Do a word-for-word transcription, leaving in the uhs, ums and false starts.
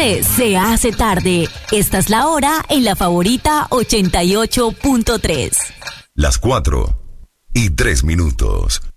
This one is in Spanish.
Siempre se hace tarde. Esta es la hora en La Favorita ochenta y ocho punto tres. Las cuatro y tres minutos.